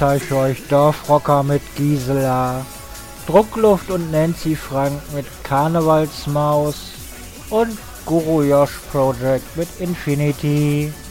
zeige euch Dorfrocker mit Gisela, Druckluft und Nancy Frank mit Karnevalsmaus und Guru Josh Project mit Infinity.